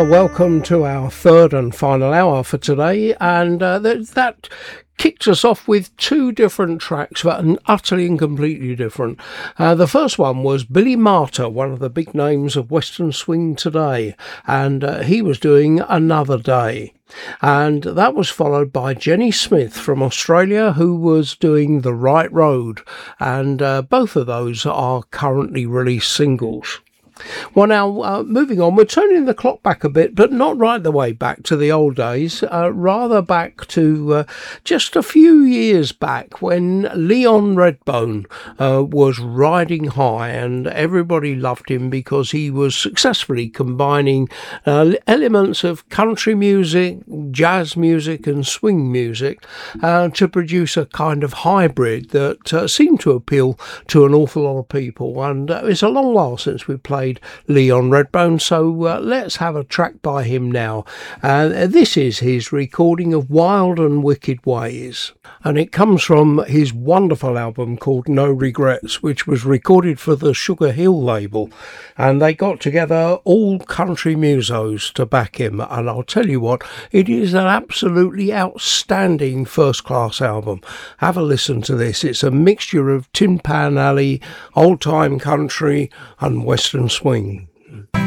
Well, welcome to our third and final hour for today, and that kicked us off with two different tracks that are utterly and completely different. The first one was Billy Martyr, one of the big names of Western swing today, and he was doing Another Day. And that was followed by Jenny Smith from Australia, who was doing The Right Road, and both of those are currently released singles. Well, now, moving on, we're turning the clock back a bit, but not right the way back to the old days, rather back to just a few years back when Leon Redbone was riding high, and everybody loved him because he was successfully combining elements of country music, jazz music and swing music to produce a kind of hybrid that seemed to appeal to an awful lot of people. And it's a long while since we played Leon Redbone, so let's have a track by him now. This is his recording of Wild and Wicked Ways, and it comes from his wonderful album called No Regrets, which was recorded for the Sugar Hill label, and they got together all country musos to back him, and I'll tell you what, it is an absolutely outstanding first-class album. Have a listen to this. It's a mixture of Tin Pan Alley, old-time country and western swing.